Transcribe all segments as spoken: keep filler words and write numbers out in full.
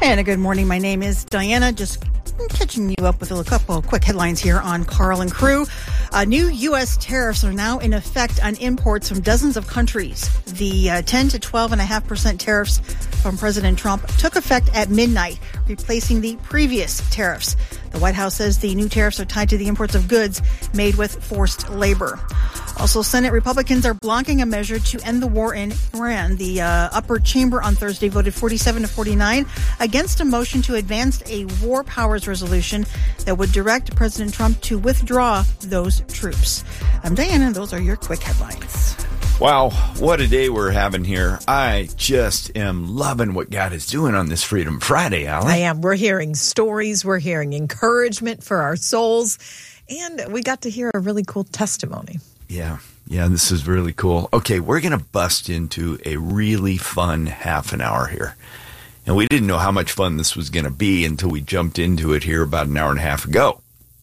And a good morning. My name is Diana. Just catching you up with a couple of quick headlines here on Carl and Crew. Uh, new U S tariffs are now in effect on imports from dozens of countries. The uh, ten to twelve point five percent tariffs from President Trump took effect at midnight, replacing the previous tariffs. The White House says the new tariffs are tied to the imports of goods made with forced labor. Also, Senate Republicans are blocking a measure to end the war in Iran. The uh, upper chamber on Thursday voted forty-seven to forty-nine against a motion to advance a war powers resolution that would direct President Trump to withdraw those troops. I'm Diana. Those are your quick headlines. Wow, what a day we're having here. I just am loving what God is doing on this Freedom Friday, Allie. I am. We're hearing stories. We're hearing encouragement for our souls. And we got to hear a really cool testimony. Yeah, yeah, this is really cool. Okay, we're going to bust into a really fun half an hour here. And we didn't know how much fun this was going to be until we jumped into it here about an hour and a half ago.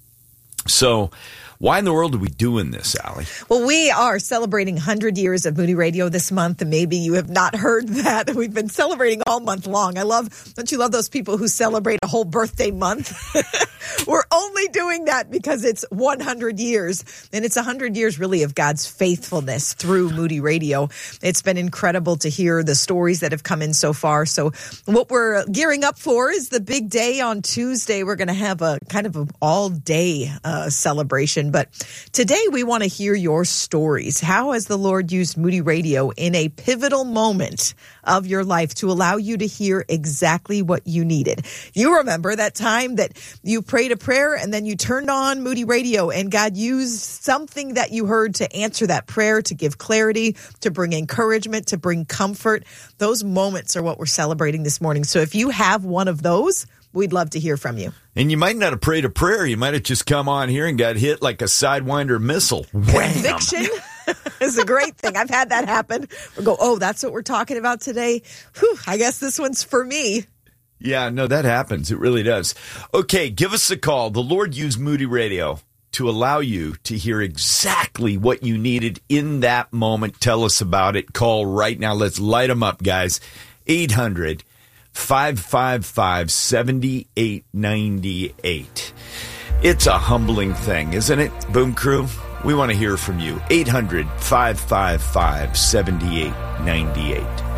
So why in the world are we doing this, Allie? Well, we are celebrating one hundred years of Moody Radio this month, and maybe you have not heard that. We've been celebrating all month long. I love, don't you love those people who celebrate a whole birthday month? We're only doing that because it's one hundred years, and it's one hundred years really of God's faithfulness through Moody Radio. It's been incredible to hear the stories that have come in so far. So what we're gearing up for is the big day on Tuesday. We're going to have a kind of an all-day uh, celebration. But today we want to hear your stories. How has the Lord used Moody Radio in a pivotal moment of your life to allow you to hear exactly what you needed? You remember that time that you prayed a prayer and then you turned on Moody Radio and God used something that you heard to answer that prayer, to give clarity, to bring encouragement, to bring comfort. Those moments are what we're celebrating this morning. So if you have one of those, we'd love to hear from you. And you might not have prayed a prayer. You might have just come on here and got hit like a Sidewinder missile. Conviction is a great thing. I've had that happen. We go, oh, that's what we're talking about today. Whew, I guess this one's for me. Yeah, no, that happens. It really does. Okay, give us a call. The Lord used Moody Radio to allow you to hear exactly what you needed in that moment. Tell us about it. Call right now. Let's light them up, guys. eight hundred, five five five, seven eight nine eight. It's a humbling thing, isn't it, Boom Crew? We want to hear from you. eight hundred, five five five, seven eight nine eight.